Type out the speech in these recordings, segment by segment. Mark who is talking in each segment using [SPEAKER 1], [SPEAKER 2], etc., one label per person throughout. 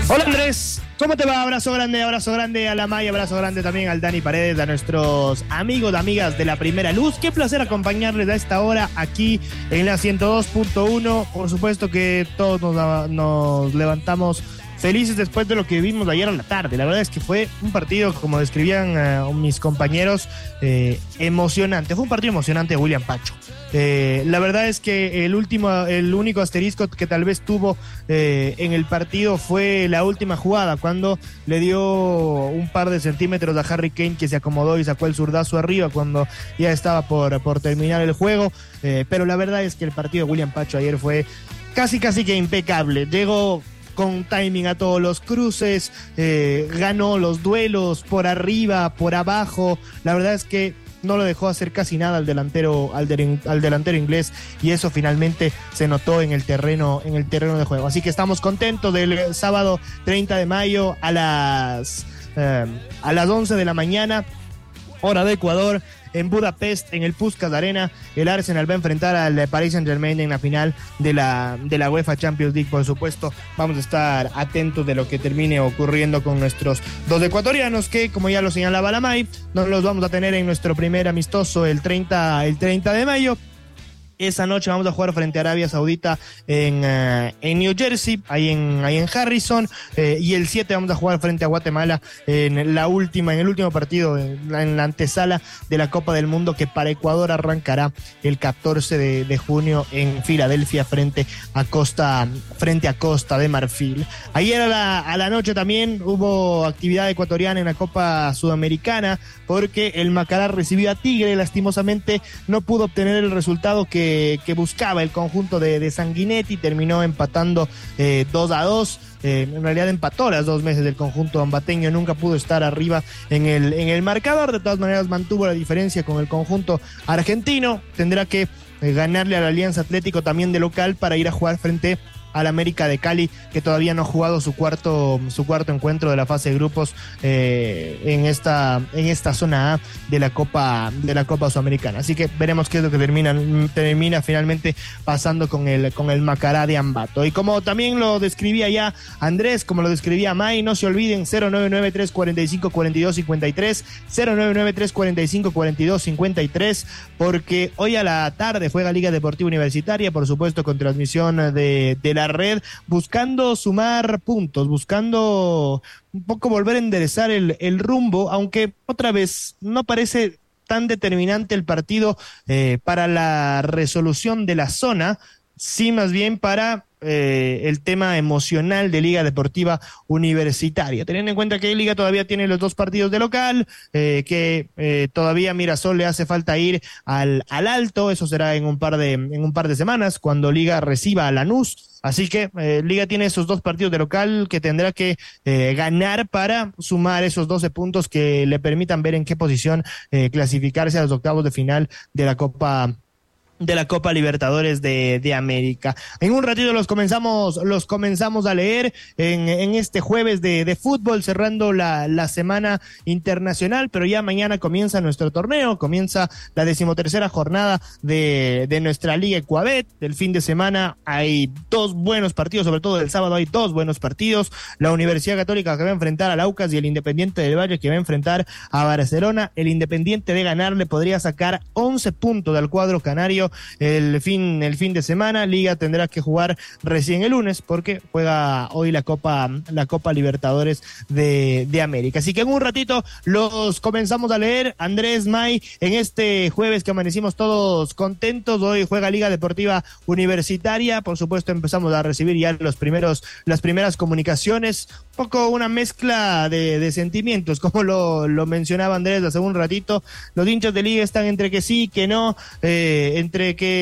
[SPEAKER 1] Hola Andrés, ¿cómo te va? Abrazo grande a la Maya, abrazo grande también al Dani Paredes, a nuestros amigos y amigas de la Primera Luz. Qué placer acompañarles a esta hora aquí en la 102.1. Por supuesto que todos nos levantamos felices después de lo que vimos ayer a la tarde. La verdad es que fue un partido, como describían mis compañeros, emocionante. Fue un partido emocionante de William Pacho. La verdad es que el único asterisco que tal vez tuvo en el partido fue la última jugada, cuando le dio un par de centímetros a Harry Kane, que se acomodó y sacó el zurdazo arriba cuando ya estaba por terminar el juego. Pero la verdad es que el partido de William Pacho ayer fue casi que impecable. Llegó con timing a todos los cruces, ganó los duelos por arriba, por abajo. La verdad es que no lo dejó hacer casi nada al delantero inglés, y eso finalmente se notó en el terreno de juego. Así que estamos contentos del sábado 30 de mayo a las 11 de la mañana, hora de Ecuador, en Budapest, en el Puskás Arena. El Arsenal va a enfrentar al Paris Saint-Germain en la final de la UEFA Champions League. Por supuesto, vamos a estar atentos de lo que termine ocurriendo con nuestros dos ecuatorianos, que, como ya lo señalaba la May, nos los vamos a tener en nuestro primer amistoso el 30 de mayo. Esa noche vamos a jugar frente a Arabia Saudita en New Jersey, ahí en Harrison, y el 7 vamos a jugar frente a Guatemala en el último partido, en la antesala de la Copa del Mundo, que para Ecuador arrancará el 14 de junio en Filadelfia frente a Costa de Marfil. Ayer a la noche también hubo actividad ecuatoriana en la Copa Sudamericana, porque el Macará recibió a Tigre. Lastimosamente no pudo obtener el resultado que buscaba el conjunto de Sanguinetti. Terminó empatando 2-2. En realidad empató las 2 meses del conjunto ambateño, nunca pudo estar arriba en el marcador. De todas maneras mantuvo la diferencia con el conjunto argentino. Tendrá que ganarle al Alianza Atlético también de local para ir a jugar frente al América de Cali, que todavía no ha jugado su cuarto encuentro de la fase de grupos en esta zona A de la Copa Sudamericana. Así que veremos qué es lo que termina finalmente pasando con el Macará de Ambato. Y como también lo describía ya Andrés, como lo describía May, no se olviden 099-345-4253, 099-345-4253, porque hoy a la tarde juega Liga Deportiva Universitaria, por supuesto con transmisión de la red, buscando sumar puntos, buscando un poco volver a enderezar el rumbo, aunque otra vez no parece tan determinante el partido para la resolución de la zona, sí más bien para el tema emocional de Liga Deportiva Universitaria, teniendo en cuenta que Liga todavía tiene los 2 partidos de local, que todavía a Mirasol le hace falta ir al alto. Eso será en un par de semanas, cuando Liga reciba a Lanús. Así que Liga tiene esos 2 partidos de local que tendrá que ganar para sumar esos 12 puntos que le permitan ver en qué posición clasificarse a los octavos de final de la Copa Libertadores de América. En un ratito los comenzamos a leer en este jueves de fútbol, cerrando la semana internacional, pero ya mañana comienza nuestro torneo, comienza la 13ª jornada de nuestra Liga Ecuabet. Del fin de semana hay 2 buenos partidos, sobre todo el sábado hay 2 buenos partidos. La Universidad Católica, que va a enfrentar al Aucas, y el Independiente del Valle, que va a enfrentar a Barcelona. El Independiente, de ganarle, podría sacar 11 puntos del cuadro canario el fin de semana. Liga tendrá que jugar recién el lunes, porque juega hoy la Copa Libertadores de América. Así que en un ratito los comenzamos a leer. Andrés, May, en este jueves que amanecimos todos contentos. Hoy juega Liga Deportiva Universitaria. Por supuesto empezamos a recibir ya las primeras comunicaciones, un poco una mezcla de sentimientos, como lo mencionaba Andrés hace un ratito. Los hinchas de Liga están entre que sí, que no, entre que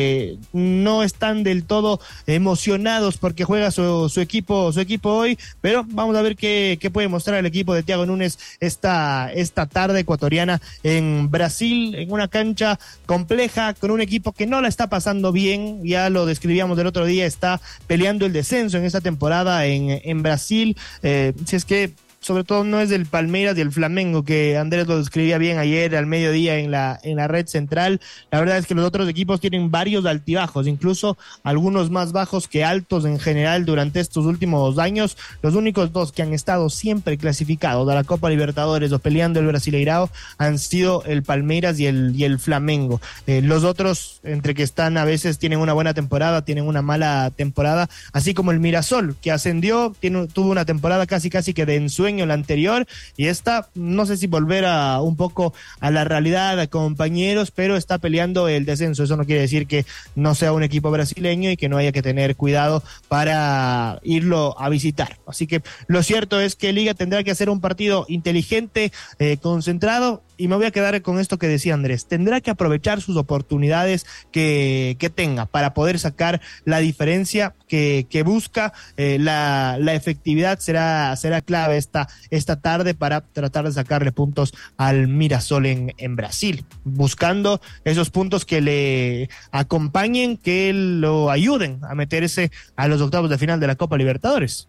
[SPEAKER 1] no están del todo emocionados porque juega su equipo hoy, pero vamos a ver qué puede mostrar el equipo de Thiago Núñez esta tarde ecuatoriana en Brasil, en una cancha compleja, con un equipo que no la está pasando bien. Ya lo describíamos el otro día, está peleando el descenso en esta temporada en Brasil. Si es que sobre todo no es del Palmeiras y el Flamengo, que Andrés lo describía bien ayer al mediodía en la red central. La verdad es que los otros equipos tienen varios altibajos, incluso algunos más bajos que altos en general durante estos últimos años. Los únicos dos que han estado siempre clasificados a la Copa Libertadores o peleando el Brasileirao han sido el Palmeiras y el Flamengo. Los otros, entre que están a veces tienen una buena temporada, tienen una mala temporada, así como el Mirasol, que ascendió, tuvo una temporada casi que de ensueño la anterior, y esta, no sé si volver un poco a la realidad, compañeros, pero está peleando el descenso. Eso no quiere decir que no sea un equipo brasileño y que no haya que tener cuidado para irlo a visitar. Así que lo cierto es que Liga tendrá que hacer un partido inteligente, concentrado, y me voy a quedar con esto que decía Andrés. Tendrá que aprovechar sus oportunidades que tenga para poder sacar la diferencia que busca. La efectividad será clave esta tarde para tratar de sacarle puntos al Mirasol en Brasil, buscando esos puntos que le acompañen, que lo ayuden a meterse a los octavos de final de la Copa Libertadores.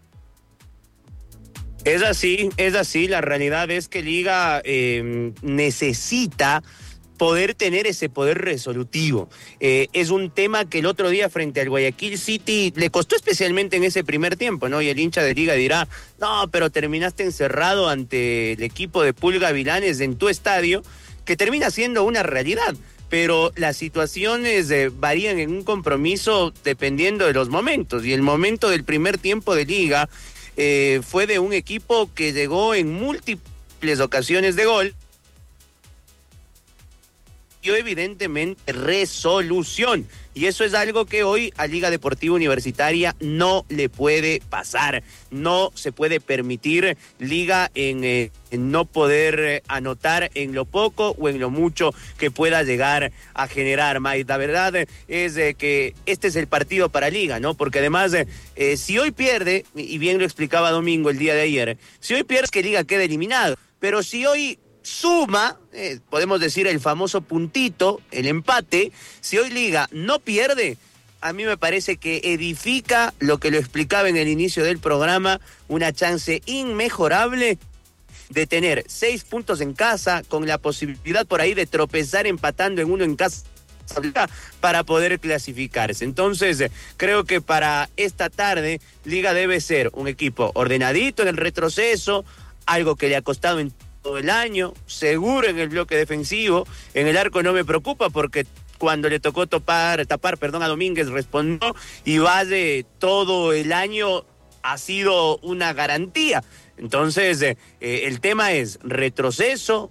[SPEAKER 2] Es así, la realidad es que Liga necesita poder tener ese poder resolutivo. Es un tema que el otro día frente al Guayaquil City le costó especialmente en ese primer tiempo, ¿no? Y el hincha de Liga dirá, no, pero terminaste encerrado ante el equipo de Pulga Vilanes en tu estadio, que termina siendo una realidad. Pero las situaciones varían en un compromiso dependiendo de los momentos, y el momento del primer tiempo de Liga fue de un equipo que llegó en múltiples ocasiones de gol, y evidentemente resolución, y eso es algo que hoy a Liga Deportiva Universitaria no le puede pasar. No se puede permitir Liga en no poder anotar en lo poco o en lo mucho que pueda llegar a generar. Mike, la verdad es que este es el partido para Liga, ¿no? Porque además, si hoy pierde, y bien lo explicaba Domingo el día de ayer, si hoy pierde es que Liga queda eliminado, pero si hoy suma, podemos decir el famoso puntito, el empate, si hoy Liga no pierde, a mí me parece que edifica lo que lo explicaba en el inicio del programa, una chance inmejorable de tener 6 puntos en casa, con la posibilidad por ahí de tropezar empatando en uno en casa para poder clasificarse. Entonces, creo que para esta tarde Liga debe ser un equipo ordenadito en el retroceso, algo que le ha costado en todo el año, seguro en el bloque defensivo. En el arco no me preocupa, porque cuando le tocó tapar a Domínguez respondió, y Valle todo el año ha sido una garantía. Entonces, el tema es retroceso,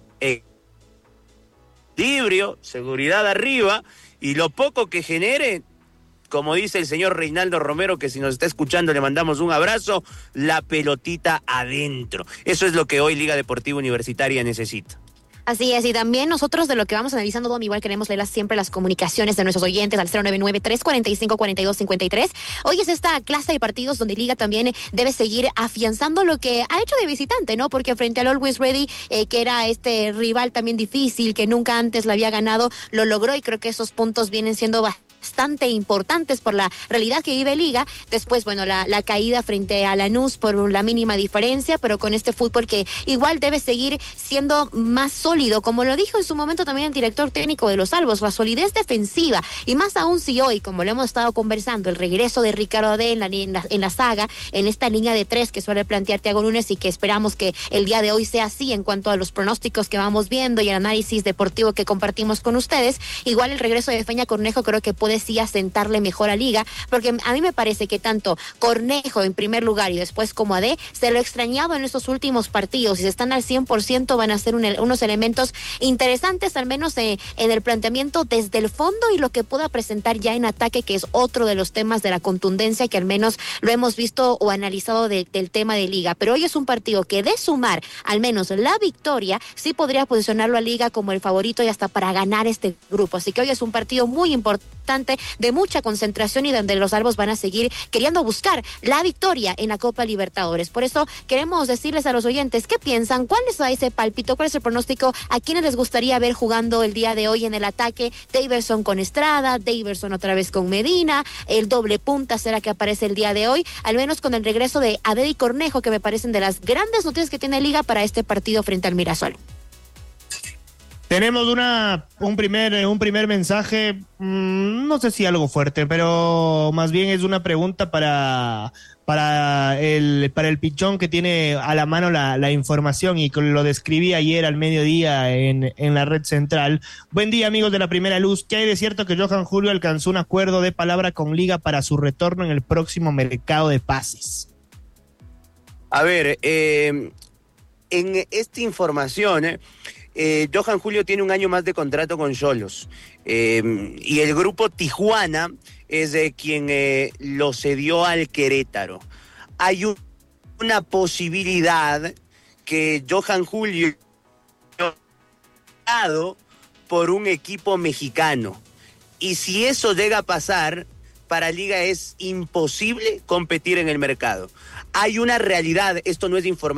[SPEAKER 2] equilibrio, seguridad arriba, y lo poco que genere, como dice el señor Reinaldo Romero, que si nos está escuchando le mandamos un abrazo, la pelotita adentro. Eso es lo que hoy Liga Deportiva Universitaria necesita.
[SPEAKER 3] Así es, y también nosotros de lo que vamos analizando, Dom, igual queremos leer siempre las comunicaciones de nuestros oyentes al 099-345-4253. Hoy es esta clase de partidos donde Liga también debe seguir afianzando lo que ha hecho de visitante, ¿no? Porque frente al Always Ready, que era este rival también difícil, que nunca antes le había ganado, lo logró, y creo que esos puntos vienen siendo bastante importantes por la realidad que vive Liga. Después, bueno, la caída frente a Lanús por la mínima diferencia, pero con este fútbol que igual debe seguir siendo más sólido, como lo dijo en su momento también el director técnico de los Albos, la solidez defensiva, y más aún si hoy, como lo hemos estado conversando, el regreso de Ricardo Ade en la saga, en esta línea de 3 que suele plantear Thiago Núñez, y que esperamos que el día de hoy sea así en cuanto a los pronósticos que vamos viendo y el análisis deportivo que compartimos con ustedes. Igual el regreso de Feña Cornejo creo que puede sí asentarle mejor a Liga, porque a mí me parece que tanto Cornejo en primer lugar y después como Ade se lo ha extrañado en estos últimos partidos, y si están al 100% van a ser unos elementos interesantes, al menos en el planteamiento desde el fondo y lo que pueda presentar ya en ataque, que es otro de los temas de la contundencia que al menos lo hemos visto o analizado del tema de Liga. Pero hoy es un partido que, de sumar al menos la victoria, sí podría posicionarlo a Liga como el favorito y hasta para ganar este grupo. Así que hoy es un partido muy importante ambiente de mucha concentración y donde los albos van a seguir queriendo buscar la victoria en la Copa Libertadores. Por eso queremos decirles a los oyentes qué piensan, cuál es ese pálpito, cuál es el pronóstico, a quiénes les gustaría ver jugando el día de hoy en el ataque. Daverson con Estrada, Daverson otra vez con Medina, el doble punta será que aparece el día de hoy, al menos con el regreso de Abel y Cornejo, que me parecen de las grandes noticias que tiene Liga para este partido frente al Mirasol.
[SPEAKER 1] Tenemos un primer mensaje, no sé si algo fuerte, pero más bien es una pregunta para el pichón que tiene a la mano la información y lo describí ayer al mediodía en la red central. Buen día, amigos de la Primera Luz. ¿Qué hay de cierto que Johan Julio alcanzó un acuerdo de palabra con Liga para su retorno en el próximo mercado de pases?
[SPEAKER 2] A ver, en esta información, Johan Julio tiene un año más de contrato con Xolos, y el grupo Tijuana es quien lo cedió al Querétaro. Hay una posibilidad que Johan Julio por un equipo mexicano, y si eso llega a pasar, para Liga es imposible competir en el mercado. Hay una realidad, esto no es información.